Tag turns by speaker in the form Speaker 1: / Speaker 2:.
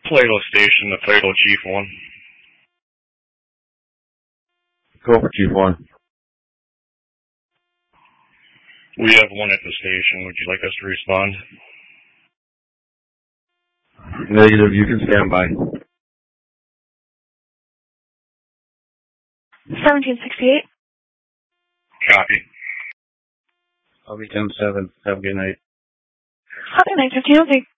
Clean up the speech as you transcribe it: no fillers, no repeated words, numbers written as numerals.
Speaker 1: Plato Station, the Plato Chief 1.
Speaker 2: Go for Chief 1.
Speaker 1: We have one at the station. Would you like us to respond?
Speaker 2: Negative, you can stand by.
Speaker 3: 1768.
Speaker 1: Copy.
Speaker 2: I'll be 10-7. Have a good night.
Speaker 3: Okay, 9:15. Okay.